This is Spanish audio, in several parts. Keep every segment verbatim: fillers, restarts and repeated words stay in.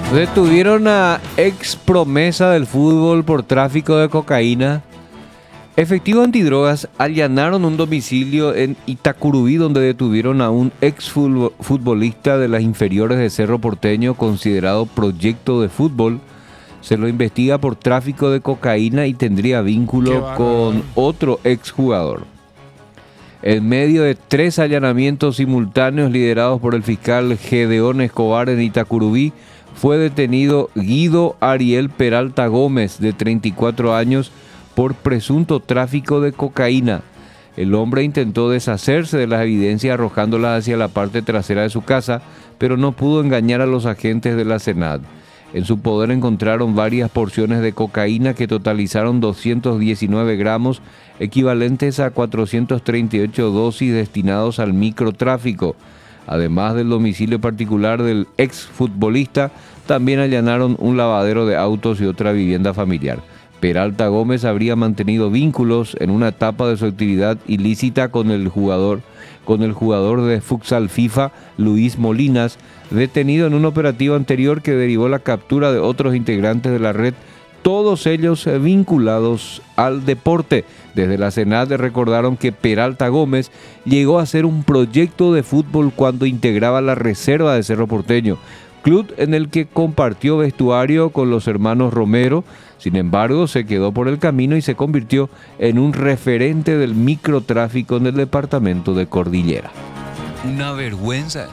Detuvieron a ex promesa del fútbol por tráfico de cocaína. Efectivos antidrogas allanaron un domicilio en Itacurubí donde detuvieron a un ex futbolista de las inferiores de Cerro Porteño considerado proyecto de fútbol. Se lo investiga por tráfico de cocaína y tendría vínculo con otro ex jugador. En medio de tres allanamientos simultáneos liderados por el fiscal Gedeón Escobar en Itacurubí, fue detenido Guido Ariel Peralta Gómez, de treinta y cuatro años, por presunto tráfico de cocaína. El hombre intentó deshacerse de las evidencias arrojándolas hacia la parte trasera de su casa, pero no pudo engañar a los agentes de la SENAD. En su poder encontraron varias porciones de cocaína que totalizaron doscientos diecinueve gramos, equivalentes a cuatrocientos treinta y ocho dosis destinados al microtráfico. Además del domicilio particular del exfutbolista, también allanaron un lavadero de autos y otra vivienda familiar. Peralta Gómez habría mantenido vínculos en una etapa de su actividad ilícita con el jugador, con el jugador de futsal FIFA, Luis Molinas, detenido en un operativo anterior que derivó la captura de otros integrantes de la red, todos ellos vinculados al deporte. Desde la SENAD recordaron que Peralta Gómez llegó a ser un proyecto de fútbol cuando integraba la reserva de Cerro Porteño, club en el que compartió vestuario con los hermanos Romero. Sin embargo, se quedó por el camino y se convirtió en un referente del microtráfico en el departamento de Cordillera. Una vergüenza.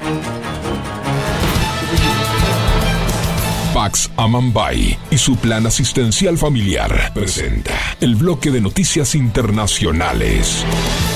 Pax Amambay y su plan asistencial familiar presenta el bloque de noticias internacionales.